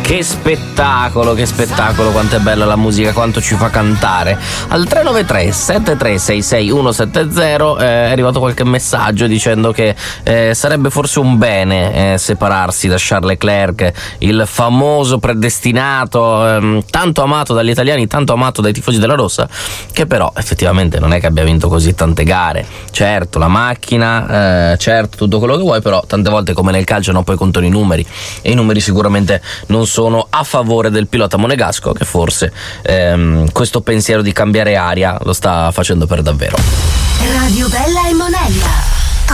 Che spettacolo, quanto è bella la musica, quanto ci fa cantare. Al 393 7366 170 è arrivato qualche messaggio dicendo che sarebbe forse un bene separarsi da Charles Leclerc, il famoso predestinato, tanto amato dagli italiani, tanto amato dai tifosi della Rossa, che però effettivamente non è che abbia vinto così tante gare. Certo, la macchina, certo, tutto quello che vuoi, però tante volte come nel calcio poi contano i numeri, e i numeri sicuramente non sono a favore del pilota monegasco, che forse questo pensiero di cambiare aria lo sta facendo per davvero. Radio Bella e Monella.